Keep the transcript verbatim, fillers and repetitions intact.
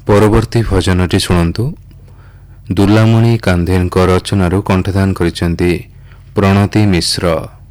ପରବର୍ତ୍ତୀ ଭଜନଟି ଶୁଣନ୍ତୁ। ଦୁଲାମଣି କାନ୍ଧେଙ୍କ ରଚନାରୁ କଣ୍ଠଦାନ କରିଛନ୍ତି ପ୍ରଣତି ମିଶ୍ର।